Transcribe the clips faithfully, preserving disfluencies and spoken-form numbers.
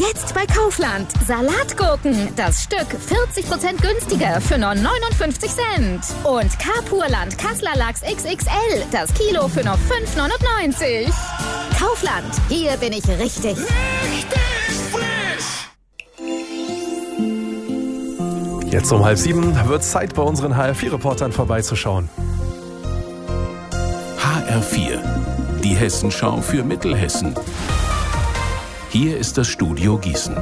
Jetzt bei Kaufland. Salatgurken. Das Stück vierzig Prozent günstiger für nur neunundfünfzig Cent. Und Carpurland Kassler Lachs X X L. Das Kilo für nur fünf neunundneunzig. Kaufland. Hier bin ich richtig. Richtig frisch! Jetzt um halb sieben wird es Zeit, bei unseren H R vier Reportern vorbeizuschauen. H R vier, die Hessenschau für Mittelhessen. Hier ist das Studio Gießen.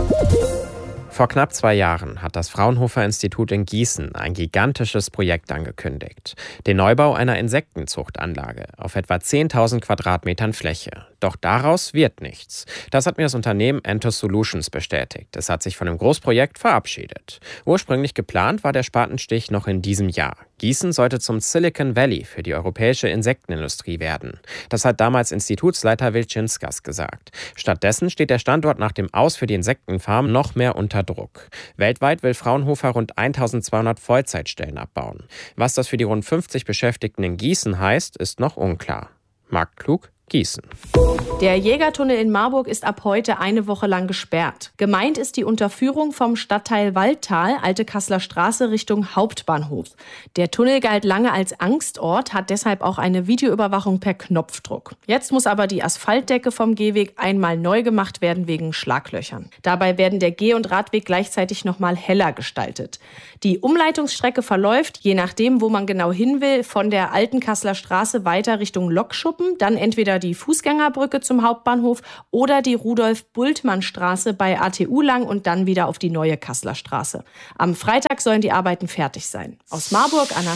Vor knapp zwei Jahren hat das Fraunhofer-Institut in Gießen ein gigantisches Projekt angekündigt. Den Neubau einer Insektenzuchtanlage auf etwa zehntausend Quadratmetern Fläche. Doch daraus wird nichts. Das hat mir das Unternehmen Entos Solutions bestätigt. Es hat sich von dem Großprojekt verabschiedet. Ursprünglich geplant war der Spatenstich noch in diesem Jahr. Gießen sollte zum Silicon Valley für die europäische Insektenindustrie werden. Das hat damals Institutsleiter Wilczynskas gesagt. Stattdessen steht der Standort nach dem Aus für die Insektenfarm noch mehr unter Druck. Weltweit will Fraunhofer rund eintausendzweihundert Vollzeitstellen abbauen. Was das für die rund fünfzig Beschäftigten in Gießen heißt, ist noch unklar. Marc Klug, Gießen. Der Jägertunnel in Marburg ist ab heute eine Woche lang gesperrt. Gemeint ist die Unterführung vom Stadtteil Waldtal, Alte Kasseler Straße Richtung Hauptbahnhof. Der Tunnel galt lange als Angstort, hat deshalb auch eine Videoüberwachung per Knopfdruck. Jetzt muss aber die Asphaltdecke vom Gehweg einmal neu gemacht werden wegen Schlaglöchern. Dabei werden der Geh- und Radweg gleichzeitig nochmal heller gestaltet. Die Umleitungsstrecke verläuft, je nachdem, wo man genau hin will, von der Alten Kasseler Straße weiter Richtung Lokschuppen, dann entweder die Fußgängerbrücke zum Hauptbahnhof oder die Rudolf-Bultmann-Straße bei A T U lang und dann wieder auf die neue Kasseler Straße. Am Freitag sollen die Arbeiten fertig sein. Aus Marburg, Anna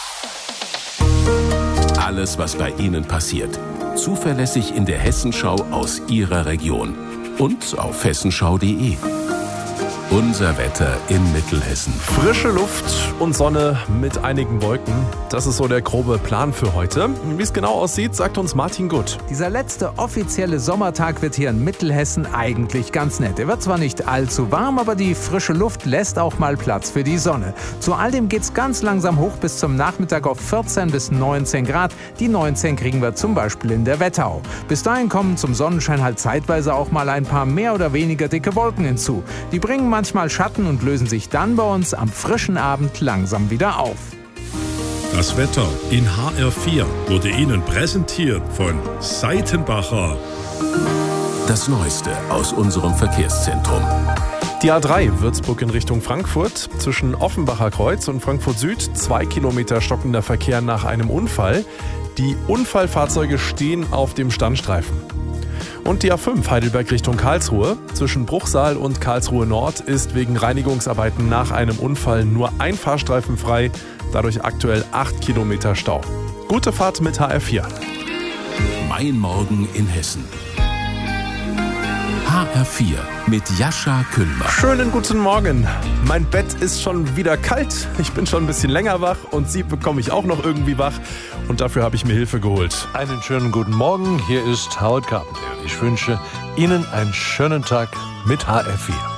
Spieß. Alles, was bei Ihnen passiert. Zuverlässig in der Hessenschau aus Ihrer Region. Und auf hessenschau punkt de. Unser Wetter in Mittelhessen. Frische Luft und Sonne mit einigen Wolken. Das ist so der grobe Plan für heute. Wie es genau aussieht, sagt uns Martin Gutt. Dieser letzte offizielle Sommertag wird hier in Mittelhessen eigentlich ganz nett. Er wird zwar nicht allzu warm, aber die frische Luft lässt auch mal Platz für die Sonne. Zu all dem geht's ganz langsam hoch bis zum Nachmittag auf vierzehn bis neunzehn Grad. Die neunzehn kriegen wir zum Beispiel in der Wetterau. Bis dahin kommen zum Sonnenschein halt zeitweise auch mal ein paar mehr oder weniger dicke Wolken hinzu. Die bringen manchmal Schatten und lösen sich dann bei uns am frischen Abend langsam wieder auf. Das Wetter in H R vier wurde Ihnen präsentiert von Seitenbacher. Das Neueste aus unserem Verkehrszentrum. Die A drei Würzburg in Richtung Frankfurt. Zwischen Offenbacher Kreuz und Frankfurt Süd zwei Kilometer stockender Verkehr nach einem Unfall. Die Unfallfahrzeuge stehen auf dem Standstreifen. Und die A fünf Heidelberg Richtung Karlsruhe. Zwischen Bruchsal und Karlsruhe Nord ist wegen Reinigungsarbeiten nach einem Unfall nur ein Fahrstreifen frei. Dadurch aktuell acht Kilometer Stau. Gute Fahrt mit H R vier. Mein Morgen in Hessen. H R vier mit Jascha Kühlmann. Schönen guten Morgen. Mein Bett ist schon wieder kalt. Ich bin schon ein bisschen länger wach und Sie bekomme ich auch noch irgendwie wach. Und dafür habe ich mir Hilfe geholt. Einen schönen guten Morgen. Hier ist Howard Carpenter. Ich wünsche Ihnen einen schönen Tag mit H R vier.